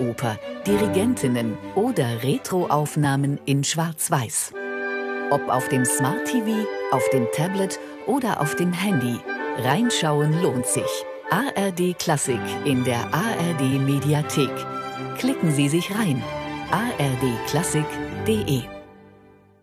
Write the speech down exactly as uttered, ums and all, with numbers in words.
Staatsoper, Dirigentinnen oder Retro-Aufnahmen in Schwarz-Weiß. Ob auf dem Smart T V, auf dem Tablet oder auf dem Handy. Reinschauen lohnt sich. A R D Klassik in der A R D Mediathek. Klicken Sie sich rein. a r d klassik punkt de